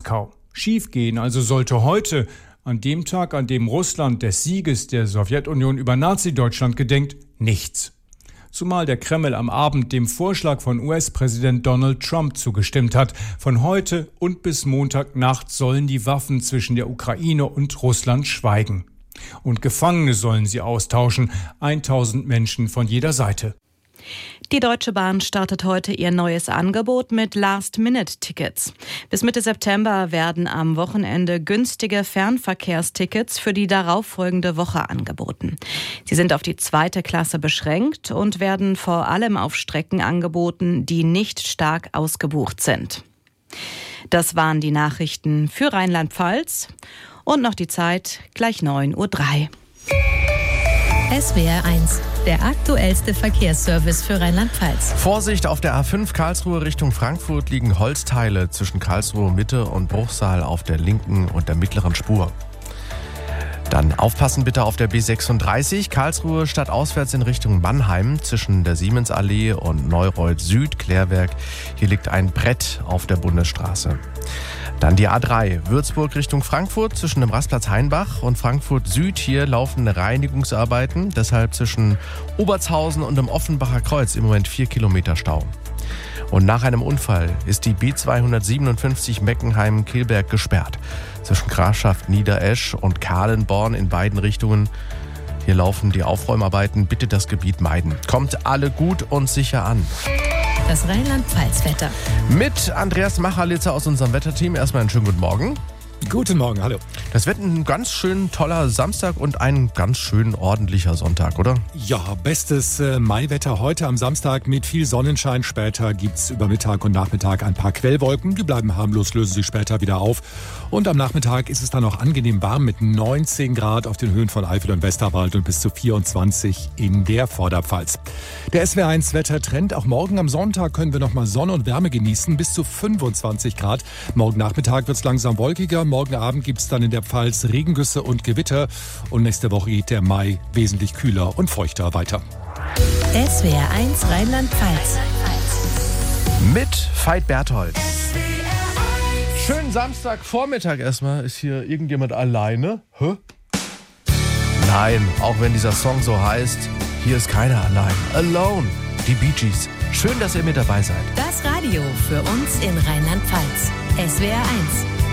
Moskau. Schiefgehen also sollte heute, an dem Tag, an dem Russland des Sieges der Sowjetunion über Nazi-Deutschland gedenkt, nichts. Zumal der Kreml am Abend dem Vorschlag von US-Präsident Donald Trump zugestimmt hat. Von heute und bis Montagnacht sollen die Waffen zwischen der Ukraine und Russland schweigen. Und Gefangene sollen sie austauschen, 1000 Menschen von jeder Seite. Die Deutsche Bahn startet heute ihr neues Angebot mit Last-Minute-Tickets. Bis Mitte September werden am Wochenende günstige Fernverkehrstickets für die darauffolgende Woche angeboten. Sie sind auf die 2. Klasse beschränkt und werden vor allem auf Strecken angeboten, die nicht stark ausgebucht sind. Das waren die Nachrichten für Rheinland-Pfalz. Und noch die Zeit, gleich 9:03 Uhr. SWR 1, der aktuellste Verkehrsservice für Rheinland-Pfalz. Vorsicht, auf der A5 Karlsruhe Richtung Frankfurt liegen Holzteile zwischen Karlsruhe Mitte und Bruchsal auf der linken und der mittleren Spur. Dann aufpassen bitte auf der B36 Karlsruhe stadtauswärts in Richtung Mannheim zwischen der Siemensallee und Neureuth Süd, Klärwerk. Hier liegt ein Brett auf der Bundesstraße. Dann die A3 Würzburg Richtung Frankfurt zwischen dem Rastplatz Hainbach und Frankfurt Süd. Hier laufen Reinigungsarbeiten, deshalb zwischen Obertshausen und dem Offenbacher Kreuz im Moment 4 Kilometer Stau. Und nach einem Unfall ist die B257 Meckenheim-Kilberg gesperrt. Zwischen Grafschaft Niederesch und Kahlenborn in beiden Richtungen. Hier laufen die Aufräumarbeiten. Bitte das Gebiet meiden. Kommt alle gut und sicher an. Das Rheinland-Pfalz-Wetter. Mit Andreas Machalitzer aus unserem Wetterteam. Erstmal einen schönen guten Morgen. Guten Morgen, hallo. Das wird ein ganz schön toller Samstag und ein ganz schön ordentlicher Sonntag, oder? Ja, bestes Maiwetter heute am Samstag mit viel Sonnenschein. Später gibt's über Mittag und Nachmittag ein paar Quellwolken. Die bleiben harmlos, lösen sich später wieder auf. Und am Nachmittag ist es dann noch angenehm warm mit 19 Grad auf den Höhen von Eifel und Westerwald und bis zu 24 in der Vorderpfalz. Der SWR1 Wettertrend. Auch morgen am Sonntag können wir nochmal Sonne und Wärme genießen. Bis zu 25 Grad. Morgen Nachmittag wird's langsam wolkiger. Morgen Abend gibt es dann in der Pfalz Regengüsse und Gewitter. Und nächste Woche geht der Mai wesentlich kühler und feuchter weiter. SWR 1 Rheinland-Pfalz. Mit Veit Berthold. Schönen Samstagvormittag erstmal. Ist hier irgendjemand alleine? Hä? Nein, auch wenn dieser Song so heißt, hier ist keiner allein. Alone, die Bee Gees. Schön, dass ihr mit dabei seid. Das Radio für uns in Rheinland-Pfalz. SWR 1.